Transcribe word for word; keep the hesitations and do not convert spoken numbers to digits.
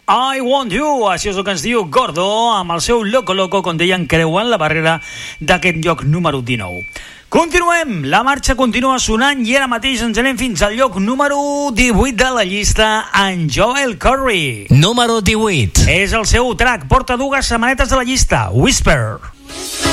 I Want You, així és el que ens diu Gordo, amb el seu Loco Loco, com deien, creuant la barrera d'aquest lloc número dinou. Continuem, la marxa continua sonant i ara mateix ens anem fins al lloc número divuit de la llista, en Joel Corry. Número divuit. És el seu track, porta dues setmanetes de la llista, Whisper. Whisper.